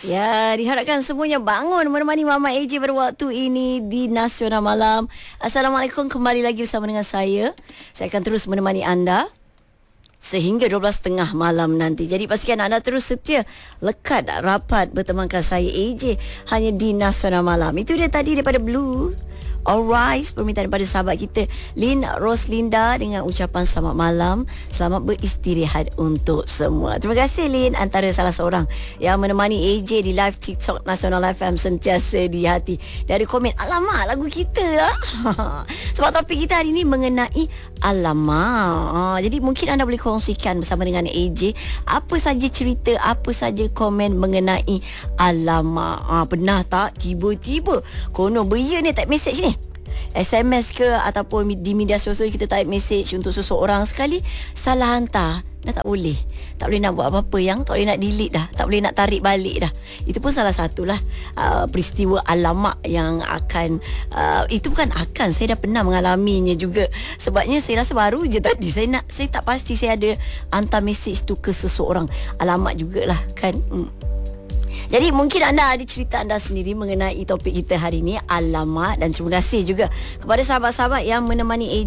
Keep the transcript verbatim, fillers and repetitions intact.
Ya, diharapkan semuanya bangun menemani Mama A J pada waktu ini di Nasional Malam. Assalamualaikum, kembali lagi bersama dengan saya. Saya akan terus menemani anda sehingga dua belas tiga puluh malam nanti. Jadi pastikan anda terus setia, lekat, rapat bertemankan saya A J hanya di Nasional Malam. Itu dia tadi daripada Blue Alright, permintaan daripada sahabat kita Lin Roslinda dengan ucapan selamat malam, selamat beristirahat untuk semua. Terima kasih Lin, antara salah seorang yang menemani A J di live TikTok Nasional F M sentiasa di hati. Dari komen, alamak lagu kita lah. Sebab topik kita hari ini mengenai alamak. Jadi mungkin anda boleh kongsikan bersama dengan A J apa saja cerita, apa saja komen mengenai alamak. Ha, pernah tak tiba-tiba kono beria ni type message ni, S M S ke ataupun di media sosial kita type message untuk seseorang, sekali salah hantar, dah tak boleh. Tak boleh nak buat apa-apa, yang tak boleh nak delete dah, tak boleh nak tarik balik dah. Itu pun salah satulah uh, peristiwa alamak yang akan uh, itu bukan akan, saya dah pernah mengalaminya juga. Sebabnya saya rasa baru je tadi saya nak saya tak pasti saya ada hantar message tu ke seseorang. Alamak jugalah kan. Hmm. Jadi mungkin anda ada cerita anda sendiri mengenai topik kita hari ini, alamat. Dan terima kasih juga kepada sahabat-sahabat yang menemani A J